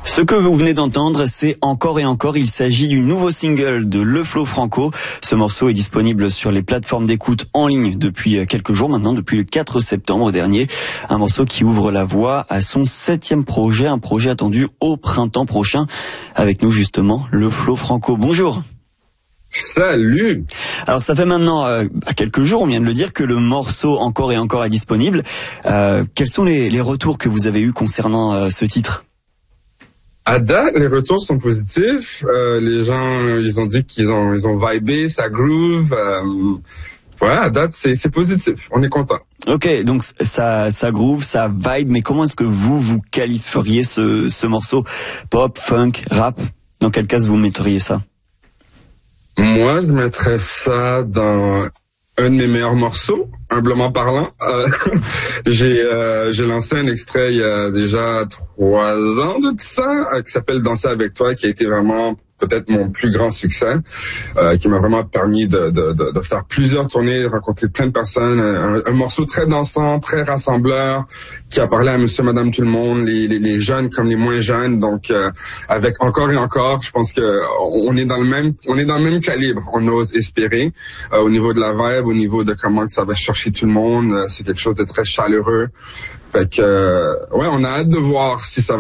Ce que vous venez d'entendre, c'est Encore et encore. Il s'agit du nouveau single de Le Flo Franco. Ce morceau est disponible sur les plateformes d'écoute en ligne depuis quelques jours maintenant, depuis le 4 septembre dernier. Un morceau qui ouvre la voie à son 7e projet, un projet attendu au printemps prochain. Avec nous justement, Le Flo Franco. Bonjour. Salut. Alors ça fait maintenant à quelques jours, on vient de le dire, que le morceau Encore et encore est disponible. Quels sont les retours que vous avez eus concernant ce titre ? À date, les retours sont positifs. Les gens, ils ont dit qu'ils ont vibé, ça groove. Ouais, à date, c'est positif. On est content. Ok, donc ça groove, ça vibe. Mais comment est-ce que vous qualifieriez ce morceau ? Pop, funk, rap ? Dans quelle case vous metteriez ça ? Moi, je mettrais ça dans un de mes meilleurs morceaux, humblement parlant. J'ai lancé un extrait il y a déjà 3 ans de ça, qui s'appelle Danser avec toi, qui a été vraiment peut-être mon plus grand succès, qui m'a vraiment permis de faire plusieurs tournées, de rencontrer plein de personnes. Un morceau très dansant, très rassembleur, qui a parlé à monsieur, madame, tout le monde, les jeunes comme les moins jeunes. Donc, avec Encore et encore, je pense que on est dans le même calibre. On ose espérer au niveau de la vibe, au niveau de comment ça va chercher tout le monde. C'est quelque chose de très chaleureux. Fait que, ouais, on a hâte de voir si ça va